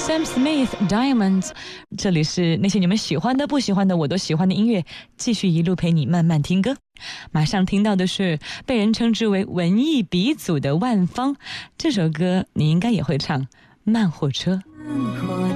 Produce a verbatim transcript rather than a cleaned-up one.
Sam Smith Diamonds， 这里是那些你们喜欢的不喜欢的我都喜欢的音乐，继续一路陪你慢慢听歌。马上听到的是被人称之为文艺鼻祖的万芳，这首歌你应该也会唱，慢火车。